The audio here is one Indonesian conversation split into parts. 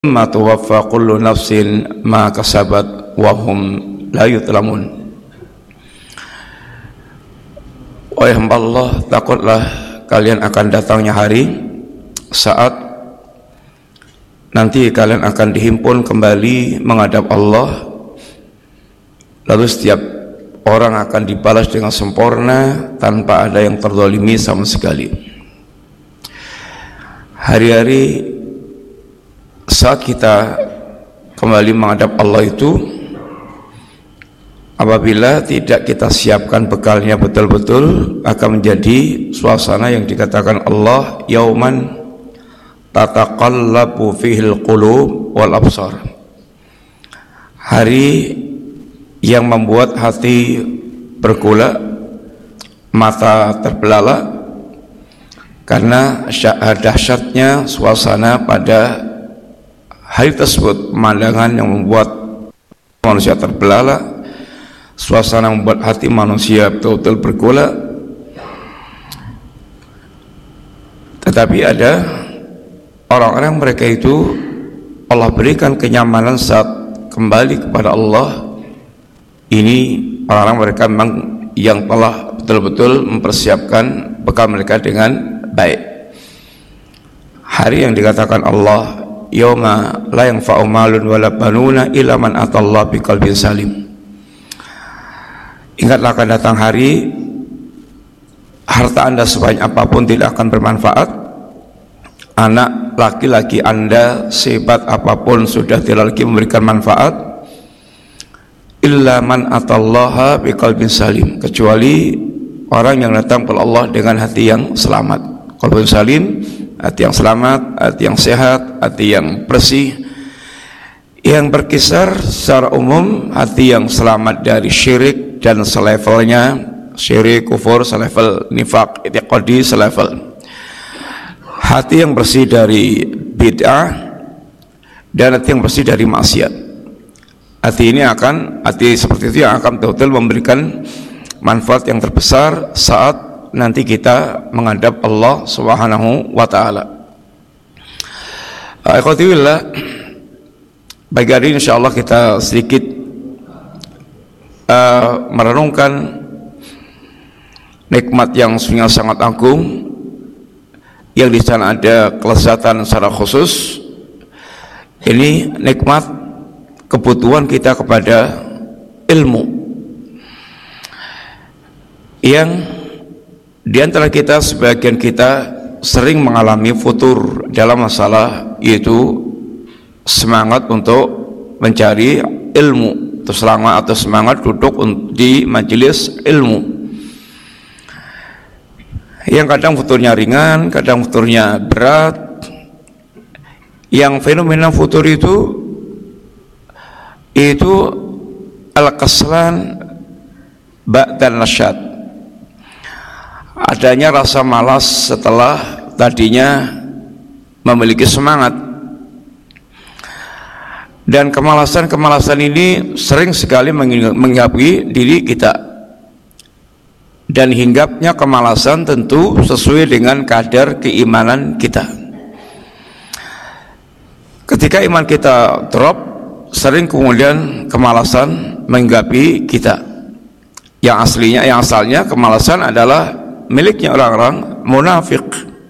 ma tuwaffa kullu nafsin ma kasabat wa hum la yuzlamun. Wahai hamba Allah, takutlah kalian akan datangnya hari saat nanti kalian akan dihimpun kembali menghadap Allah, lalu setiap orang akan dibalas dengan sempurna tanpa ada yang terzalimi sama sekali. Hari-hari saat kita kembali menghadap Allah itu, apabila tidak kita siapkan bekalnya betul-betul, akan menjadi suasana yang dikatakan Allah yauman tataqallabu fihil qulub wal absar, hari yang membuat hati bergolak, mata terbelalak, karena dahsyatnya suasana pada hari tersebut. Pemandangan yang membuat manusia terbelalak, suasana yang membuat hati manusia betul-betul bergolak. Tetapi ada orang-orang, mereka itu Allah berikan kenyamanan saat kembali kepada Allah. Ini orang-orang mereka memang yang telah betul-betul mempersiapkan bekal mereka dengan baik. Hari yang dikatakan Allah yauma la yanfa'u malun wala banuna illa man atallaha biqalbin salim. Ingatlah akan datang hari harta Anda sebanyak apapun tidak akan bermanfaat, anak laki-laki Anda sehebat apapun sudah tidak lagi memberikan manfaat, illa man atallaha biqalbin salim, kecuali orang yang datang kepada Allah dengan hati yang selamat. Qalbun salim, hati yang selamat, hati yang sehat, hati yang bersih, yang berkisar secara umum hati yang selamat dari syirik dan selevelnya, syirik, kufur, selevel nifaq, i'tiqadi, selevel. Hati yang bersih dari bid'ah dan hati yang bersih dari maksiat. Hati seperti itu yang akan betul-betul memberikan manfaat yang terbesar saat nanti kita menghadap Allah Subhanahu wa ta'ala. Ikhwatillah, pagi hari ini insyaallah kita sedikit merenungkan nikmat yang sangat agung, yang di sana ada kelezatan secara khusus. Ini nikmat kebutuhan kita kepada ilmu, yang di antara kita, sebagian kita sering mengalami futur dalam masalah, yaitu semangat untuk mencari ilmu, atau semangat duduk di majelis ilmu, yang kadang futurnya ringan, kadang futurnya berat. Yang fenomena futur itu al-kaslan ba'dan nasyad, adanya rasa malas setelah tadinya memiliki semangat. Dan kemalasan ini sering sekali menghinggapi diri kita, dan hinggapnya kemalasan tentu sesuai dengan kadar keimanan kita. Ketika iman kita drop, sering kemudian kemalasan menghinggapi kita. Yang asalnya kemalasan adalah miliknya orang-orang munafik.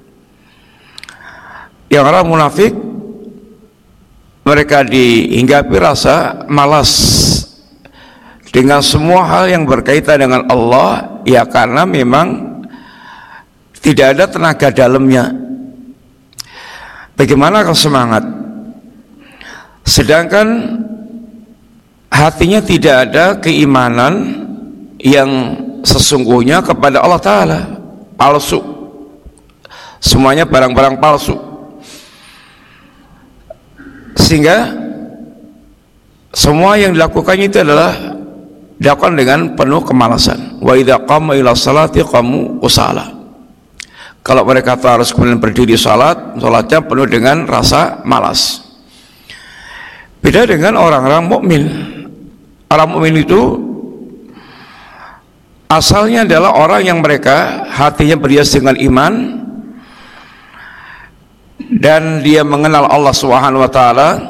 Yang orang munafik, mereka dihinggapi rasa malas dengan semua hal yang berkaitan dengan Allah, ya karena memang tidak ada tenaga dalamnya. Bagaimana kalau semangat, sedangkan hatinya tidak ada keimanan yang sesungguhnya kepada Allah Ta'ala? Palsu, semuanya barang-barang palsu, sehingga semua yang dilakukannya itu adalah dilakukan dengan penuh kemalasan. Wa idza qama ila salati qamu usala, kalau mereka harus kemudian berdiri salatnya penuh dengan rasa malas. Beda dengan orang-orang mukmin. Orang mukmin itu asalnya adalah orang yang mereka hatinya berhias dengan iman, dan dia mengenal Allah Subhanahu wa taala